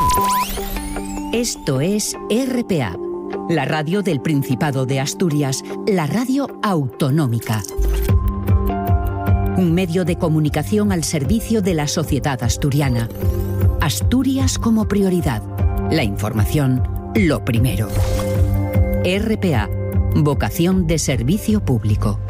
Esto es RPA, la radio del Principado de Asturias, la radio autonómica. Un medio de comunicación al servicio de la sociedad asturiana. Asturias como prioridad. La información, lo primero. RPA, vocación de servicio público.